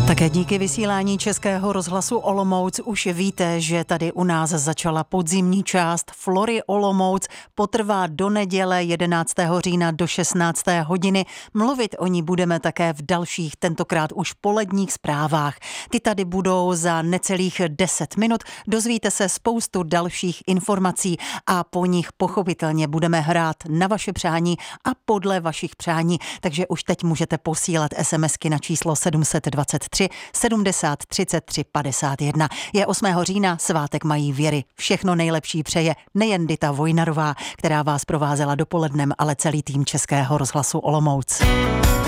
Také díky vysílání Českého rozhlasu Olomouc už víte, že tady u nás začala podzimní část Flory Olomouc. Potrvá do neděle 11. října do 16. hodiny. Mluvit o ní budeme také v dalších, tentokrát už poledních zprávách. Ty tady budou za necelých 10 minut. Dozvíte se spoustu dalších informací a po nich pochopitelně budeme hrát na vaše přání a podle vašich přání. Takže už teď můžete posílat SMSky na číslo 723 70 33 51. Je 8. října, svátek Mají Věry. Všechno nejlepší přeje nejen Dita Vojnarová, která vás provázela dopolednem, ale celý tým Českého rozhlasu Olomouc.